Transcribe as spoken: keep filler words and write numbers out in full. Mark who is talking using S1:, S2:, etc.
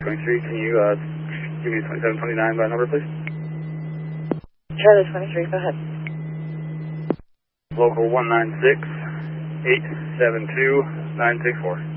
S1: twenty-three, can you uh, give me twenty-seven twenty-nine by number, please?
S2: Charlie twenty-three, go ahead.
S1: Local one nine six, eight seven two, nine six four.